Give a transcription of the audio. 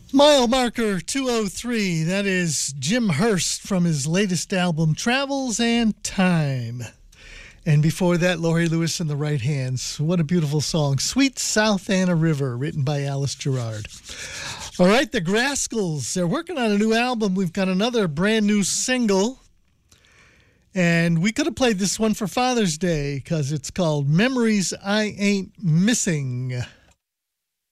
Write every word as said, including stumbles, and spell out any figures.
Mile marker two oh three. That is Jim Hurst from his latest album, Travels and Time. And before that, Laurie Lewis and the Right Hands. What a beautiful song. Sweet South Anna River, written by Alice Gerrard. All right, the Grascals. They're working on a new album. We've got another brand new single. And we could have played this one for Father's Day because it's called Memories I Ain't Missing.